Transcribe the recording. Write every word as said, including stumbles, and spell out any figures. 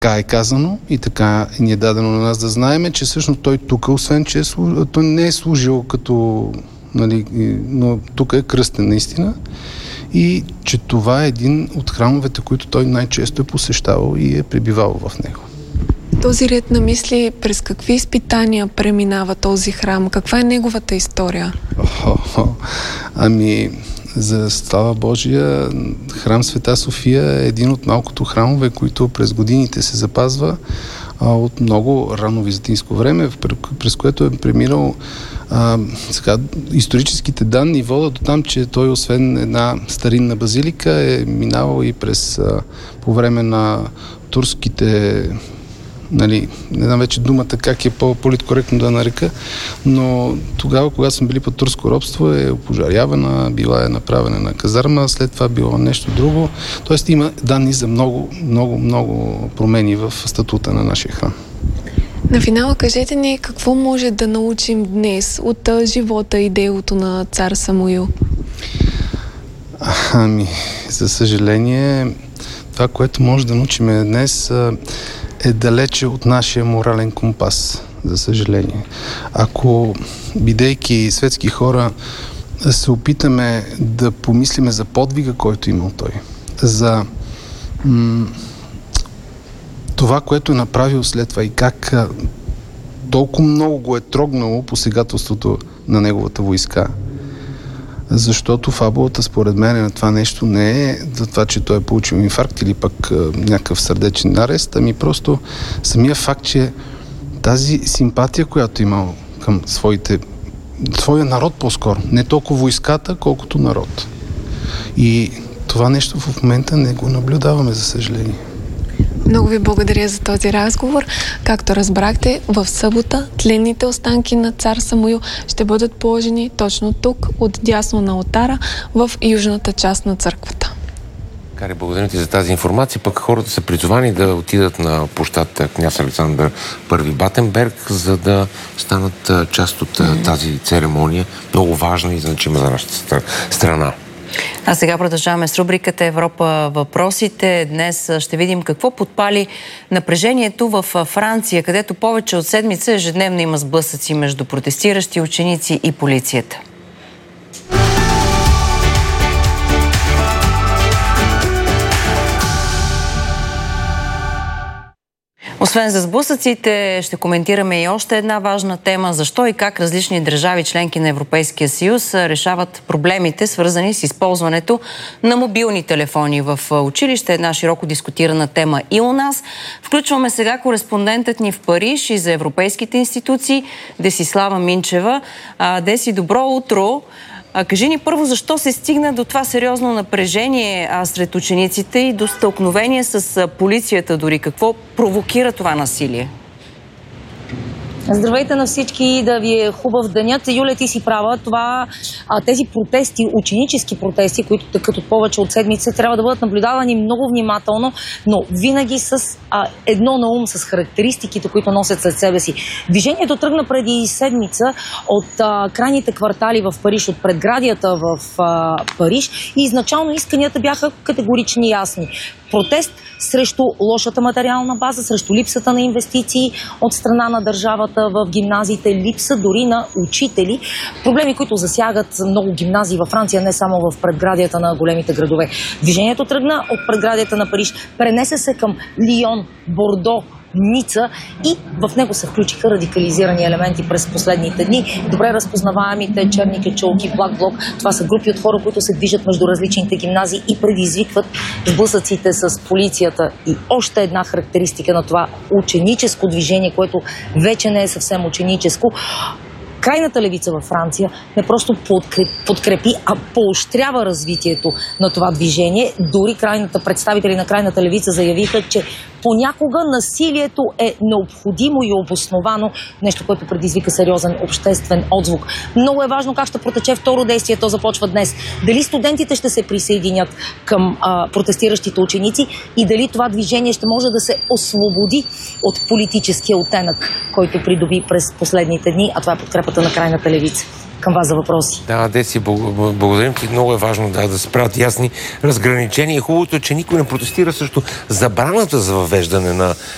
Така е казано и така ни е дадено на нас да знаем, че всъщност той тук, освен че е служил, той не е служил като, нали, но тук е кръстен наистина и че това е един от храмовете, които той най-често е посещавал и е пребивавал в него. Този ред на мисли, през какви изпитания преминава този храм? Каква е неговата история? О-хо-хо. Ами, за слава Божия, храм Света София е един от малкото храмове, които през годините се запазва а, от много рано византийско време, през което е преминал а, сега, историческите данни водят до там, че той освен една старинна базилика е минавал и през а, по време на турските, нали, не знам вече думата как е по-политкоректно да нарека, но тогава, когато сме били под турско робство, е опожарявана, била е направена на казарма, след това било нещо друго. Тоест има данни за много, много, много промени в статута на нашия храм. На финала кажете ни какво може да научим днес от живота и делото на цар Самуил? Ами, за съжаление, това, което може да научим днес, е далече от нашия морален компас, за съжаление. Ако, бидейки светски хора, се опитаме да помислиме за подвига, който имал той, за м- това, което е направил след това и как толкова много го е трогнало посегателството на неговата войска. Защото фабулата, според мен, на това нещо не е за това, че той е получил инфаркт или пък а, някакъв сърдечен арест, ами просто самия факт, че тази симпатия, която имал към своите, своя народ по-скоро, не толкова войската, колкото народ. И това нещо в момента не го наблюдаваме, за съжаление. Много ви благодаря за този разговор. Както разбрахте, в събота тленните останки на цар Самуил ще бъдат положени точно тук, отдясно на олтара, в южната част на църквата. Кари, благодаря ти за тази информация. Пък хората са призовани да отидат на площад Княз Александър Първи Батенберг, за да станат част от тази церемония. Много важна и значима за нашата страна. А сега продължаваме с рубриката Европа въпросите. Днес ще видим какво подпали напрежението в Франция, където повече от седмица ежедневно има сблъсъци между протестиращи ученици и полицията. Освен за сблъсъците, ще коментираме и още една важна тема. Защо и как различни държави, членки на Европейския съюз, решават проблемите, свързани с използването на мобилни телефони в училище. Една широко дискутирана тема и у нас. Включваме сега кореспондентът ни в Париж и за европейските институции Десислава Минчева. Деси, добро утро! А, кажи ни първо, защо се стигна до това сериозно напрежение а, сред учениците и до стълкновение с а, полицията дори? Какво провокира това насилие? Здравейте на всички, да ви е хубав денят. Юлия, ти си права. Това, а, тези протести, ученически протести, които тъкат от повече от седмица, трябва да бъдат наблюдавани много внимателно, но винаги с а, едно на ум, с характеристиките, които носят след себе си. Движението тръгна преди седмица от а, крайните квартали в Париж, от предградията в а, Париж и изначално исканията бяха категорични и ясни. Протест срещу лошата материална база, срещу липсата на инвестиции от страна на държавата в гимназиите, липса дори на учители. Проблеми, които засягат много гимназии във Франция, не само в предградията на големите градове. Движението тръгна от предградията на Париж, пренесе се към Лион, Бордо, Ница и в него се включиха радикализирани елементи през последните дни. Добре разпознаваемите черни кечулки, Black Bloc, това са групи от хора, които се движат между различните гимназии и предизвикват сблъсъците с полицията. И още една характеристика на това ученическо движение, което вече не е съвсем ученическо. Крайната левица във Франция не просто подкрепи, а поощрява развитието на това движение. Дори крайната, представители на крайната левица заявиха, че понякога насилието е необходимо и обосновано, нещо, което предизвика сериозен обществен отзвук. Много е важно как ще протече второ действие, то започва днес. Дали студентите ще се присъединят към а, протестиращите ученици и дали това движение ще може да се освободи от политическия оттенък, който придоби през последните дни, а това е подкрепата на крайната левица. Към вас за въпроси. Да, Деси, благодарим ти. Много е важно да, да се правят ясни разграничения. Хубавото е, че никой не протестира срещу забраната за въвеждане на